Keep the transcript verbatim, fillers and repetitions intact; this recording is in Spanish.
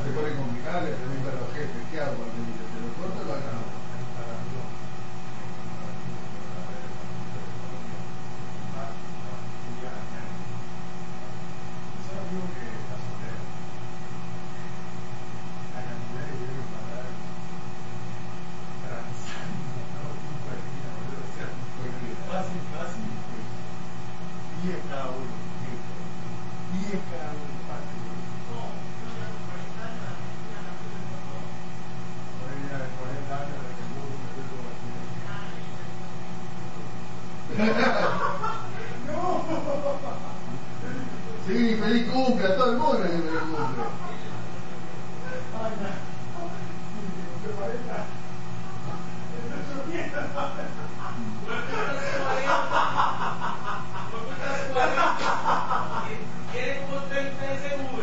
se pone complicada, le pregunta a los jefes, ¿qué hago? Cuando dice, ¿te lo corto o lo acabo? Sí, feliz cumple a todo el mundo, feliz cumple. Tiene como treinta segundos.